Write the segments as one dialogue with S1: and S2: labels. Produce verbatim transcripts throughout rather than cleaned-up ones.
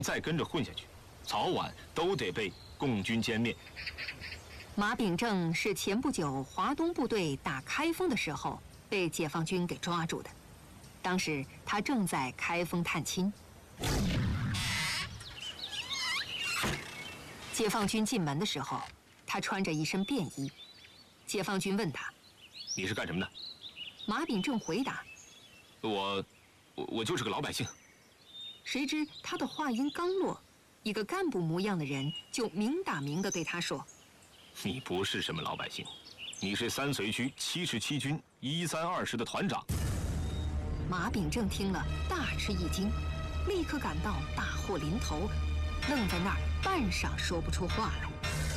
S1: 再跟着混下去，早晚都得被共军歼灭。
S2: 马秉正是前不久华东部队打开封的时候被解放军给抓住的，当时他正在开封探亲。解放军进门的时候，他穿着一身便衣。解放军问他：“
S1: 你是干什么的？”
S2: 马秉正回答：“
S1: 我，我我就是个老百姓。”
S2: 谁知他的话音刚落，一个干部模样的人就明打明地对他说：“
S1: 你不是什么老百姓，你是三绥区七十七军一三二师的团长。”
S2: 马秉正听了大吃一惊，立刻感到大祸临头，愣在那儿半晌说不出话来。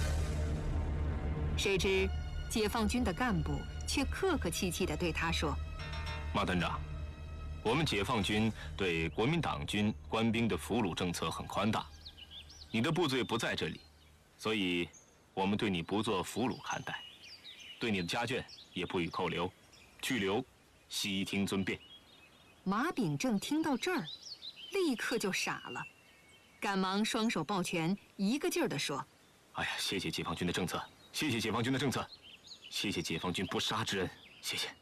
S2: 谁知解放军的干部却客客气气地对他说：“
S1: 马团长，我们解放军对国民党军官兵的俘虏政策很宽大，你的部队不在这里，所以我们对你不做俘虏看待，对你的家眷也不予扣留、拘留，悉听尊便。”
S2: 马秉正听到这儿，立刻就傻了，赶忙双手抱拳，一个劲儿地说：“
S1: 哎呀，谢谢解放军的政策，谢谢解放军的政策，谢谢解放军不杀之恩，谢谢。”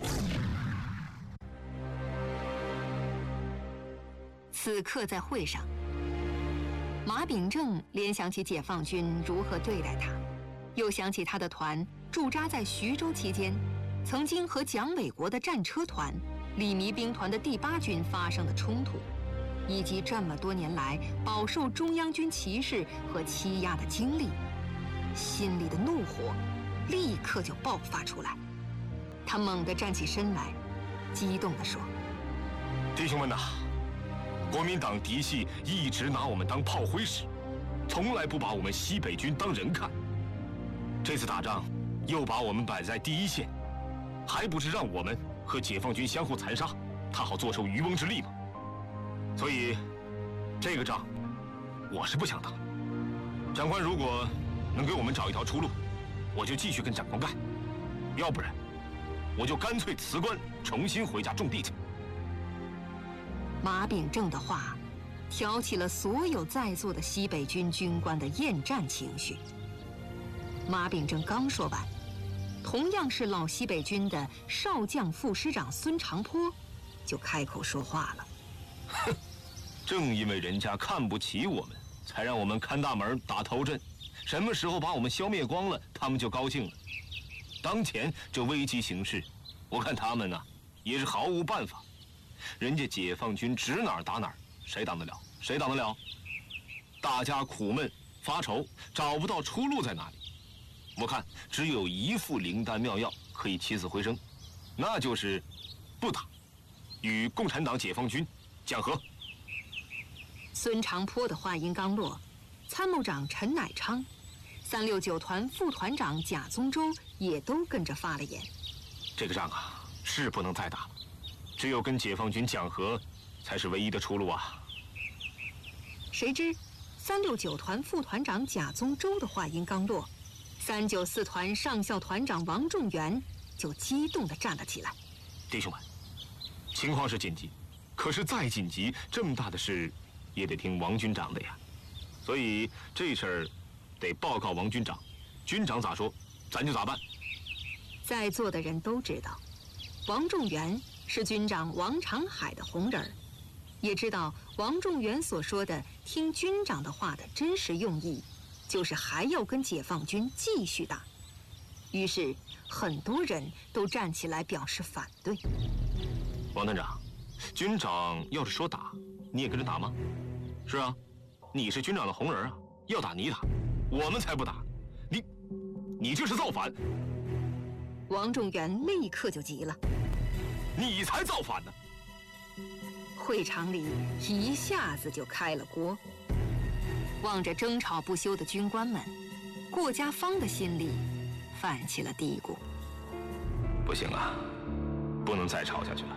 S2: 此刻在会上，马秉正联想起解放军如何对待他，又想起他的团驻扎在徐州期间，曾经和蒋纬国的战车团、李弥兵团的第八军发生的冲突，以及这么多年来饱受中央军歧视和欺压的经历，心里的怒火立刻就爆发出来。他猛地站起身来，激动地说：“
S1: 弟兄们呐！国民党嫡系一直拿我们当炮灰使，从来不把我们西北军当人看。这次打仗又把我们摆在第一线，还不是让我们和解放军相互残杀，他好坐收渔翁之利吗？所以，这个仗我是不想打。长官如果能给我们找一条出路，我就继续跟长官干；要不然，我就干脆辞官，重新回家种地去。”
S2: 马秉正的话挑起了所有在座的西北军军官的厌战情绪。马秉正刚说完，同样是老西北军的少将副师长孙长坡就开口说话了：“
S1: 哼，正因为人家看不起我们，才让我们看大门打头阵，什么时候把我们消灭光了，他们就高兴了。当前这危机形势，我看他们呢也是毫无办法。人家解放军指哪儿打哪儿，谁挡得了？谁挡得了？大家苦闷发愁，找不到出路在哪里。我看只有一副灵丹妙药可以起死回生，那就是不打，与共产党解放军讲和。”
S2: 孙长坡的话音刚落，参谋长陈乃昌、三六九团副团长贾宗周也都跟着发了言：“
S1: 这个仗啊，是不能再打了。只有跟解放军讲和，才是唯一的出路啊！”
S2: 谁知，三六九团副团长贾宗周的话音刚落，三九四团上校团长王仲元就激动地站了起来：“
S1: 弟兄们，情况是紧急，可是再紧急，这么大的事，也得听王军长的呀。所以这事儿得报告王军长，军长咋说，咱就咋办。”
S2: 在座的人都知道，王仲元是军长王长海的红人儿，也知道王仲元所说的听军长的话的真实用意，就是还要跟解放军继续打。于是很多人都站起来表示反对。
S1: 王团长，军长要是说打，你也跟着打吗？是啊，你是军长的红人啊，要打你打，我们才不打。你，你这是造反！
S2: 王仲元立刻就急了。
S1: 你才造反呢！
S2: 会场里一下子就开了锅。望着争吵不休的军官们，郭家芳的心里泛起了嘀咕：
S1: 不行啊，不能再吵下去了。